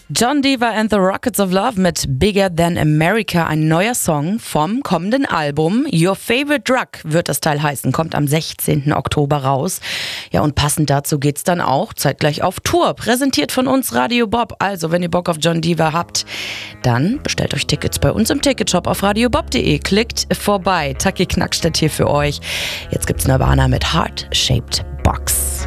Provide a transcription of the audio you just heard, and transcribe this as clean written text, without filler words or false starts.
John Deaver and the Rockets of Love mit Bigger Than America, ein neuer Song vom kommenden Album. Your Favorite Drug wird das Teil heißen, kommt am 16. Oktober raus. Ja, und passend dazu geht's dann auch zeitgleich auf Tour, präsentiert von uns Radio Bob. Also, wenn ihr Bock auf John Deaver habt, dann bestellt euch Tickets bei uns im Ticketshop auf radiobob.de. Klickt vorbei. Taki Knackstedt hier für euch. Jetzt gibt's Nirvana mit Heart Shaped Box.